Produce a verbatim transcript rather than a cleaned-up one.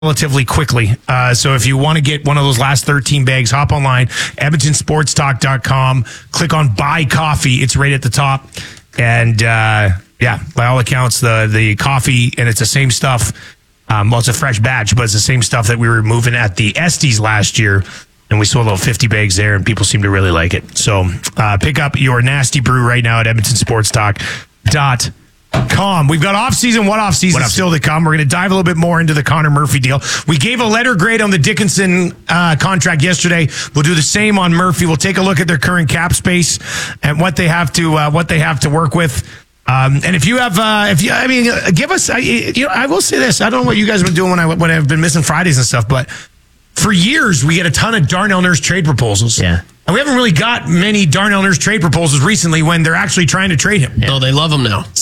relatively quickly. Uh, so if you want to get one of those last thirteen bags, hop online, edmonton sports talk dot com, click on buy coffee. It's right at the top. And uh, yeah, by all accounts, the, the coffee, and it's the same stuff. Um, well, it's a fresh batch, but it's the same stuff that we were moving at the Estes last year. And we sold about fifty bags there, and people seem to really like it. So uh, pick up your nasty brew right now at edmonton sports talk dot com. We've got off-season, what off-season still to come. We're going to dive a little bit more into the Connor Murphy deal. We gave a letter grade on the Dickinson uh, contract yesterday. We'll do the same on Murphy. We'll take a look at their current cap space and what they have to uh, what they have to work with. Um, and if you have, uh, if you, I mean, uh, give us. I, you know, I will say this. I don't know what you guys have been doing when I when I've been missing Fridays and stuff, but for years we get a ton of Darnell Nurse trade proposals. Yeah. And we haven't really got many Darnell Nurse trade proposals recently when they're actually trying to trade him. Yeah. Oh, they love him now.